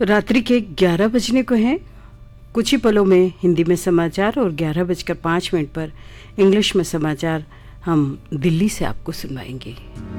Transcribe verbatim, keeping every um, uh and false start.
रात्रि के ग्यारह बजने को हैं। कुछ ही पलों में हिंदी में समाचार और ग्यारह बजकर पाँच मिनट पर इंग्लिश में समाचार हम दिल्ली से आपको सुनवाएंगे।